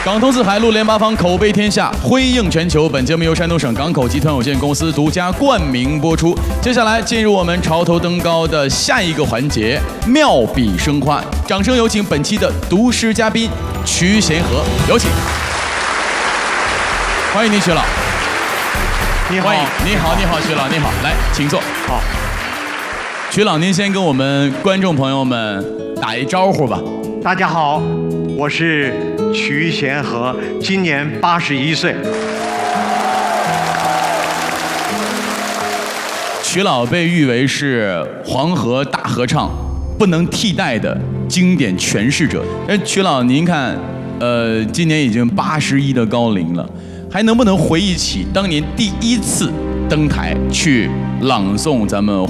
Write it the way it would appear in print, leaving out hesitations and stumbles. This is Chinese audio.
港通四海，陆联八方，口碑天下，辉映全球。本节目由山东省港口集团有限公司独家冠名播出。接下来进入我们潮头登高的下一个环节——妙笔生花。掌声有请本期的读诗嘉宾瞿贤和，有请。欢迎您，瞿老。 你好， 你好，瞿老，你好，来，请坐。 好， 瞿老，您先跟我们观众朋友们打一招呼吧。 大家好，我是瞿贤和，今年81岁。 瞿老被誉为是黄河大合唱不能替代的经典诠释者。瞿老，您看，今年已经81的高龄了，还能不能回忆起当年第一次登台去朗诵咱们